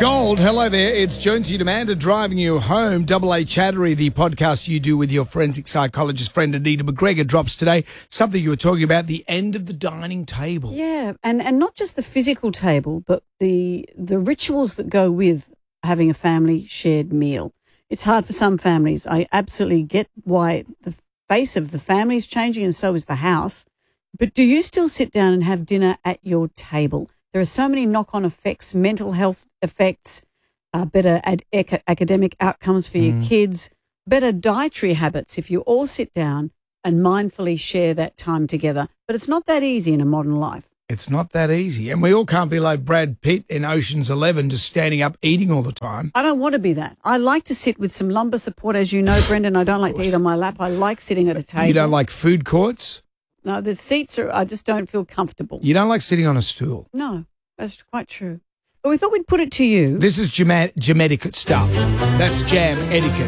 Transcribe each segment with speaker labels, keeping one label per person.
Speaker 1: Gold, hello there. It's Jonesy and Amanda driving you home. Double A Chattery, the podcast you do with your forensic psychologist friend Anita McGregor, drops today. Something you were talking about, the end of the dining table.
Speaker 2: Yeah, and not just the physical table, but the rituals that go with having a family shared meal. It's hard for some families. I absolutely get why the face of the family is changing and so is the house. But do you still sit down and have dinner at your table? There are so many knock-on effects, mental health effects, better academic outcomes for your kids, better dietary habits if you all sit down and mindfully share that time together. But it's not that easy in a modern life.
Speaker 1: It's not that easy. And we all can't be like Brad Pitt in Ocean's 11, just standing up eating all the time.
Speaker 2: I don't want to be that. I like to sit with some lumbar support, as you know, Brendan. I don't like to eat on my lap. I like sitting at a table.
Speaker 1: You don't like food courts?
Speaker 2: No, the seats I just don't feel comfortable.
Speaker 1: You don't like sitting on a stool?
Speaker 2: No, that's quite true. But we thought we'd put it to you.
Speaker 1: This is jam etiquette stuff. That's jam etiquette.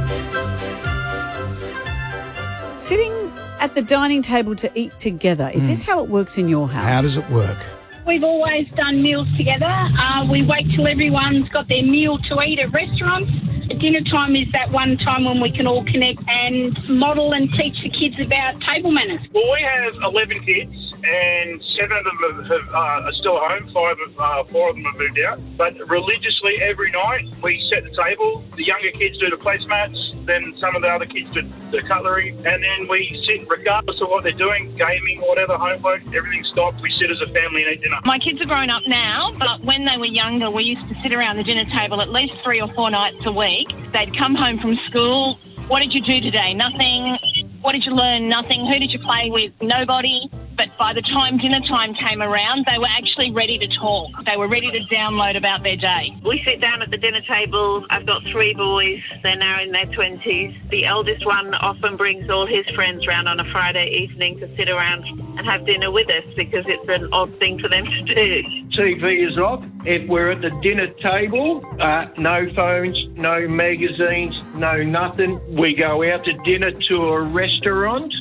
Speaker 2: Sitting at the dining table to eat together. Is this how it works in your house?
Speaker 1: How does it work?
Speaker 3: We've always done meals together. We wait till everyone's got their meal to eat at restaurants. Dinner time is that one time when we can all connect and model and teach the kids about table manners.
Speaker 4: Well, we have 11 kids, and 7 of them are still home. 4 of them have moved out. But religiously, every night, we set the table. The younger kids do the placemats, then some of the other kids do the cutlery, and then we sit, regardless of what they're doing, gaming, whatever, homework, everything stopped. We sit as a family and eat dinner.
Speaker 5: My kids are grown up now, but when they were younger, we used to sit around the dinner table at least 3 or 4 nights a week. They'd come home from school. What did you do today? Nothing. What did you learn? Nothing. Who did you play with? Nobody. But by the time dinner time came around, they were actually ready to talk. They were ready to download about their day.
Speaker 6: We sit down at the dinner table. I've got 3 boys. They're now in their 20s. The eldest one often brings all his friends round on a Friday evening to sit around and have dinner with us because it's an odd thing for them to do.
Speaker 7: TV is off. If we're at the dinner table, no phones, no magazines, no nothing. We go out to dinner to a restaurant,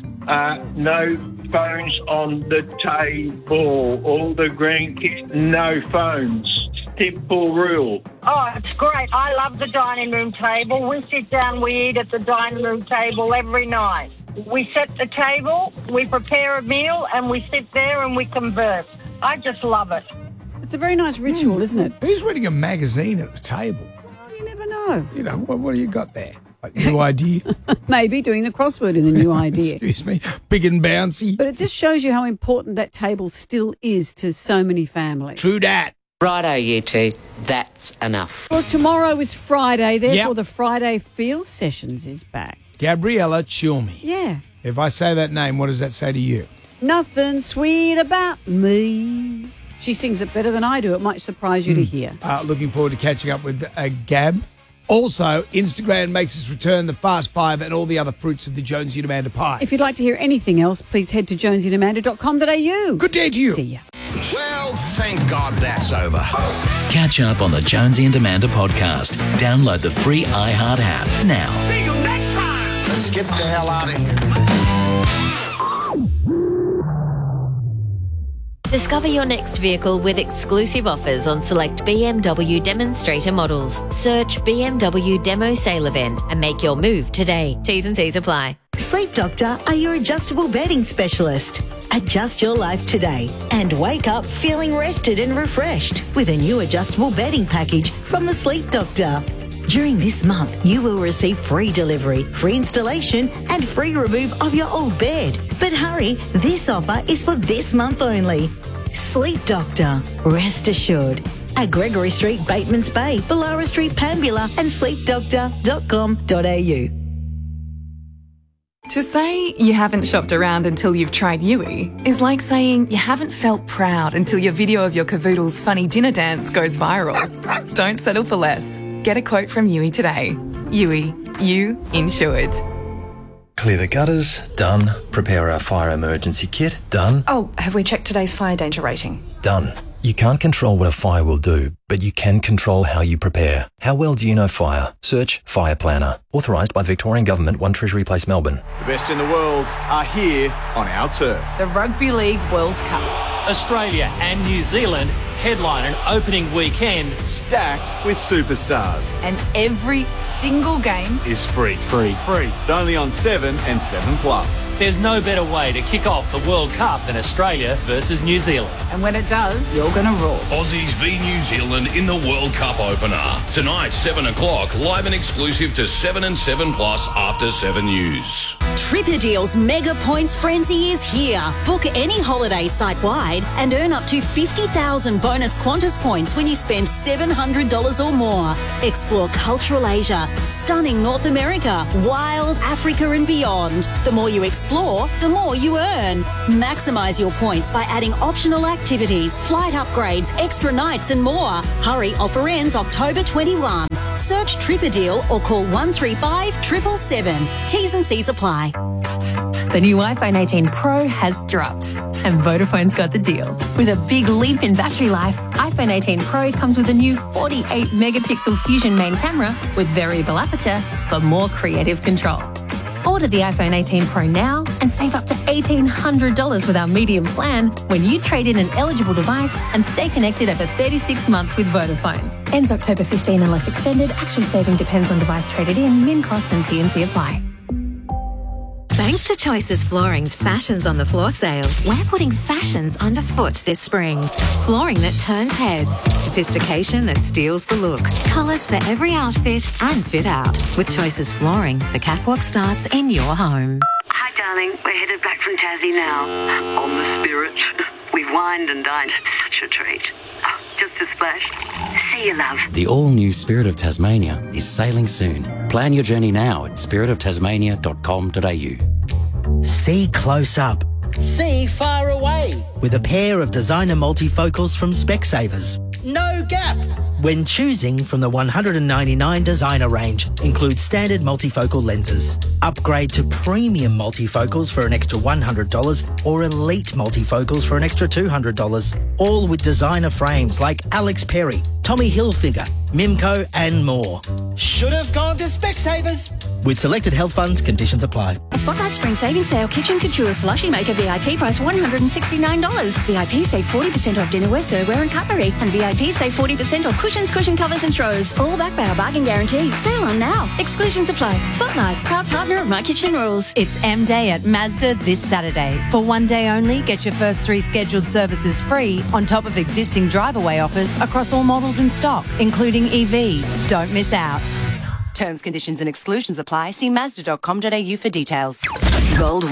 Speaker 7: no phones on the table. All the grandkids, no phones. Simple rule.
Speaker 3: Oh, it's great. I love the dining room table. We sit down, we eat at the dining room table every night. We set the table, we prepare a meal, and we sit there and we converse. I just love it.
Speaker 2: It's a very nice ritual, isn't it?
Speaker 1: Who's reading a magazine at the table?
Speaker 2: Oh, you never know.
Speaker 1: You know, what do you got there? Like New Idea?
Speaker 2: Maybe doing the crossword in the New Idea.
Speaker 1: Excuse me. Big and bouncy.
Speaker 2: But it just shows you how important that table still is to so many families.
Speaker 1: True dat.
Speaker 8: Righto, you two. That's enough.
Speaker 2: Well, tomorrow is Friday, therefore
Speaker 1: Yep.
Speaker 2: the Friday Field Sessions is back.
Speaker 1: Gabriella Chilmi.
Speaker 2: Yeah.
Speaker 1: If I say that name, what does that say to you?
Speaker 2: Nothing sweet about me. She sings it better than I do. It might surprise you to hear.
Speaker 1: Looking forward to catching up with Gab. Also, Instagram makes its return, the Fast Five and all the other fruits of the Jonesy and Amanda pie.
Speaker 2: If you'd like to hear anything else, please head to jonesyandamanda.com.au.
Speaker 1: Good day to you.
Speaker 2: See ya.
Speaker 9: Well, thank God that's over. Catch up on the Jonesy and Amanda podcast. Download the free iHeart app now.
Speaker 4: See you next time.
Speaker 9: Let's get the hell out of here.
Speaker 10: Discover your next vehicle with exclusive offers on select BMW demonstrator models. Search BMW Demo Sale Event and make your move today. T's and C's apply.
Speaker 11: Sleep Doctor are your adjustable bedding specialist. Adjust your life today and wake up feeling rested and refreshed with a new adjustable bedding package from the Sleep Doctor. During this month, you will receive free delivery, free installation and free remove of your old bed. But hurry, this offer is for this month only. Sleep Doctor, rest assured. At Gregory Street, Bateman's Bay, Bellara Street, Pambula and sleepdoctor.com.au.
Speaker 12: To say you haven't shopped around until you've tried Yui is like saying you haven't felt proud until your video of your cavoodle's funny dinner dance goes viral. Don't settle for less. Get a quote from Yui today. Yui, you insured.
Speaker 13: Clear the gutters, done. Prepare our fire emergency kit, done.
Speaker 14: Oh, have we checked today's fire danger rating?
Speaker 13: Done. You can't control what a fire will do, but you can control how you prepare. How well do you know fire? Search Fire Planner. Authorised by the Victorian Government, 1 Treasury Place, Melbourne.
Speaker 15: The best in the world are here on our turf.
Speaker 14: The Rugby League World Cup.
Speaker 16: Australia and New Zealand headline an opening weekend
Speaker 15: stacked with superstars.
Speaker 17: And every single game
Speaker 15: is free. Free. But only on 7 and 7+.
Speaker 16: There's no better way to kick off the World Cup than Australia versus New Zealand.
Speaker 17: And when it does, you're going to roar.
Speaker 18: Aussies v New Zealand in the World Cup opener. Tonight, 7 o'clock, live and exclusive to 7 and 7+ after 7 News.
Speaker 19: Tripper Deals Mega Points Frenzy is here. Book any holiday site-wide and earn up to 50,000 bonus Qantas points when you spend $700 or more. Explore cultural Asia, stunning North America, wild Africa and beyond. The more you explore, the more you earn. Maximise your points by adding optional activities, flight upgrades, extra nights and more. Hurry, offer ends October 21. Search Tripper Deal or call 135 777. T's and C's apply.
Speaker 20: The new iPhone 18 Pro has dropped, and Vodafone's got the deal. With a big leap in battery life, iPhone 18 Pro comes with a new 48-megapixel Fusion main camera with variable aperture for more creative control. Order the iPhone 18 Pro now and save up to $1,800 with our medium plan when you trade in an eligible device and stay connected over 36 months with Vodafone. Ends October 15 unless extended. Actual saving depends on device traded in. Min cost and T&C apply.
Speaker 21: Thanks to Choices Flooring's Fashions on the Floor sale, we're putting fashions underfoot this spring. Flooring that turns heads, sophistication that steals the look, colours for every outfit and fit out. With Choices Flooring, the catwalk starts in your home.
Speaker 22: Hi, darling. We're headed back from Tassie now. On the Spirit. We've wined and dined. Such a treat. Oh, just a splash. See you, love.
Speaker 23: The all-new Spirit of Tasmania is sailing soon. Plan your journey now at spiritoftasmania.com.au.
Speaker 24: See close up.
Speaker 25: See far away.
Speaker 24: With a pair of designer multifocals from Specsavers.
Speaker 25: No gap.
Speaker 24: When choosing from the 199 designer range, includes standard multifocal lenses. Upgrade to premium multifocals for an extra $100 or elite multifocals for an extra $200. All with designer frames like Alex Perry, Tommy Hilfiger, Mimco and more.
Speaker 25: Should have gone to Specsavers.
Speaker 24: With selected health funds, conditions apply.
Speaker 19: Spotlight Spring Savings Sale Kitchen Couture Slushy Maker VIP price $169. VIP save 40% off dinnerware, serveware and cutlery. And VIP save 40% off cushions, cushion covers and throws. All backed by our bargain guarantee. Sale on now. Exclusions apply. Spotlight, proud partner of My Kitchen Rules.
Speaker 26: It's M Day at Mazda this Saturday. For one day only, get your first 3 scheduled services free on top of existing drive-away offers across all models in stock, including EV. Don't miss out. Terms, conditions and exclusions apply. See Mazda.com.au for details.
Speaker 19: Gold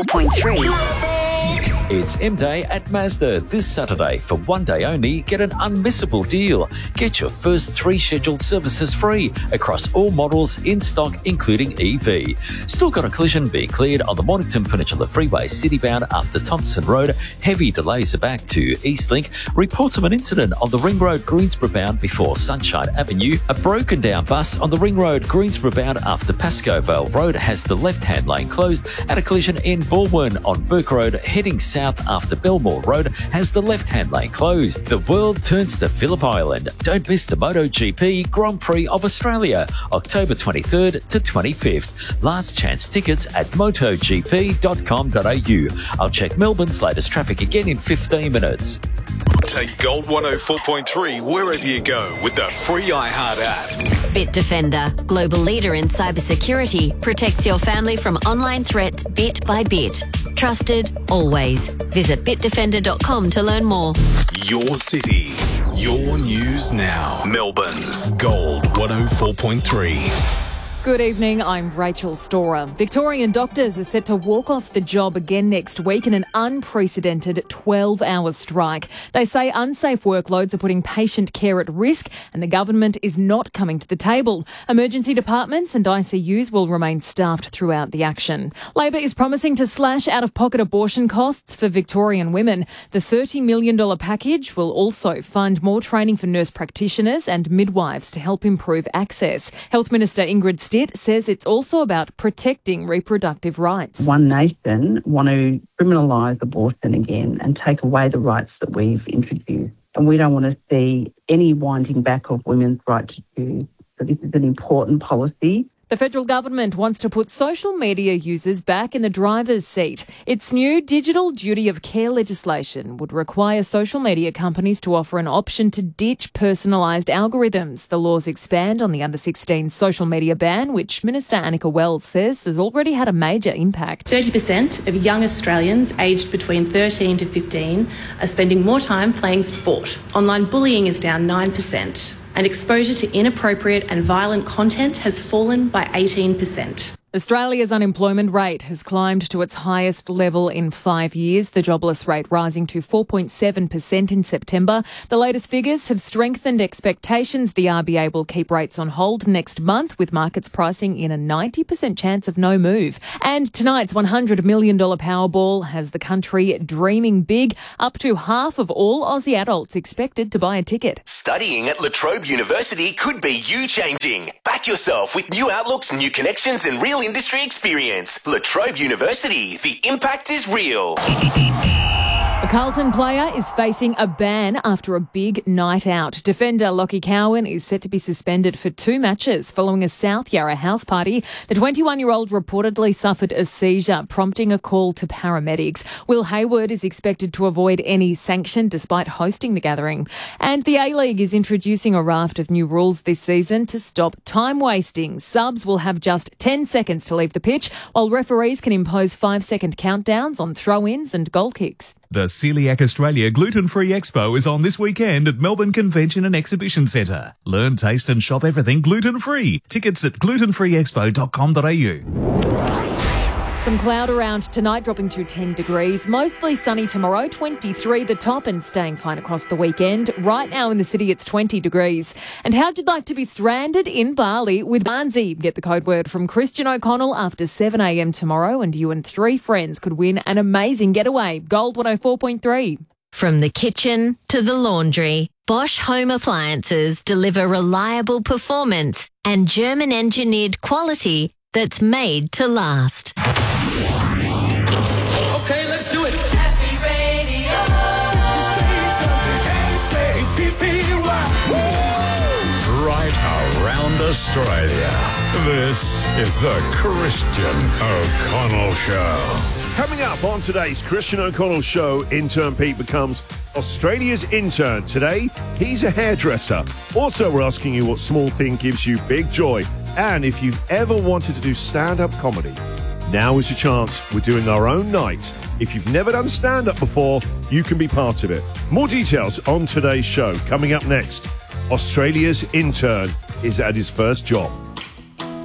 Speaker 19: 104.3.
Speaker 27: It's M-Day at Mazda this Saturday. For one day only, get an unmissable deal. Get your first 3 scheduled services free across all models in stock, including EV. Still got a collision being cleared on the Mornington Peninsula Freeway citybound after Thompson Road. Heavy delays are back to Eastlink. Reports of an incident on the Ring Road Greensborough bound before Sunshine Avenue. A broken down bus on the Ring Road Greensborough bound after Pascoe Vale Road has the left-hand lane closed. And a collision in Bulwern on Burke Road heading south after Belmore Road has the left-hand lane closed. The world turns to Phillip Island. Don't miss the MotoGP Grand Prix of Australia, October 23rd to 25th. Last chance tickets at motogp.com.au. I'll check Melbourne's latest traffic again in 15 minutes.
Speaker 18: Take Gold 104.3 wherever you go with the free iHeart app.
Speaker 10: Bitdefender, global leader in cybersecurity, protects your family from online threats bit by bit. Trusted, always. Visit bitdefender.com to learn more.
Speaker 18: Your city, your news now. Melbourne's Gold 104.3.
Speaker 28: Good evening, I'm Rachel Storer. Victorian doctors are set to walk off the job again next week in an unprecedented 12-hour strike. They say unsafe workloads are putting patient care at risk and the government is not coming to the table. Emergency departments and ICUs will remain staffed throughout the action. Labor is promising to slash out-of-pocket abortion costs for Victorian women. The $30 million package will also fund more training for nurse practitioners and midwives to help improve access. Health Minister Ingrid Stitt says it's also about protecting reproductive rights.
Speaker 29: One Nation want to criminalise abortion again and take away the rights that we've introduced. And we don't want to see any winding back of women's right to choose. So this is an important policy.
Speaker 28: The federal government wants to put social media users back in the driver's seat. Its new digital duty of care legislation would require social media companies to offer an option to ditch personalised algorithms. The laws expand on the under-16 social media ban, which Minister Annika Wells says has already had a major impact.
Speaker 1: 30% of young Australians aged between 13 to 15 are spending more time playing sport. Online bullying is down 9%. And exposure to inappropriate and violent content has fallen by 18%.
Speaker 28: Australia's unemployment rate has climbed to its highest level in 5 years, the jobless rate rising to 4.7% in September. The latest figures have strengthened expectations. The RBA will keep rates on hold next month, with markets pricing in a 90% chance of no move. And tonight's $100 million Powerball has the country dreaming big. Up to half of all Aussie adults expected to buy a ticket.
Speaker 2: Studying at La Trobe University could be you-changing. Back yourself with new outlooks, new connections and real industry experience. La Trobe University, the impact is real.
Speaker 28: A Carlton player is facing a ban after a big night out. Defender Lockie Cowan is set to be suspended for 2 matches following a South Yarra house party. The 21-year-old reportedly suffered a seizure, prompting a call to paramedics. Will Hayward is expected to avoid any sanction despite hosting the gathering. And the A-League is introducing a raft of new rules this season to stop time wasting. Subs will have just 10 seconds to leave the pitch, while referees can impose 5-second countdowns on throw-ins and goal kicks.
Speaker 3: The Celiac Australia Gluten-Free Expo is on this weekend at Melbourne Convention and Exhibition Centre. Learn, taste and shop everything gluten-free. Tickets at glutenfreeexpo.com.au.
Speaker 28: Some cloud around tonight, dropping to 10 degrees. Mostly sunny tomorrow, 23 the top, and staying fine across the weekend. Right now in the city, it's 20 degrees. And how'd you like to be stranded in Bali with Barnsey? Get the code word from Christian O'Connell after 7 a.m. tomorrow, and you and 3 friends could win an amazing getaway. Gold 104.3.
Speaker 10: From the kitchen to the laundry, Bosch Home Appliances deliver reliable performance and German-engineered quality that's made to last.
Speaker 4: Okay, let's do it. Happy Radio.
Speaker 5: Right around Australia. This is the Christian O'Connell Show.
Speaker 6: Coming up on today's Christian O'Connell Show, intern Pete becomes Australia's intern. Today, he's a hairdresser. Also, we're asking you what small thing gives you big joy. And if you've ever wanted to do stand-up comedy, now is your chance. We're doing our own night. If you've never done stand-up before, you can be part of it. More details on today's show. Coming up next, Australia's intern is at his first job.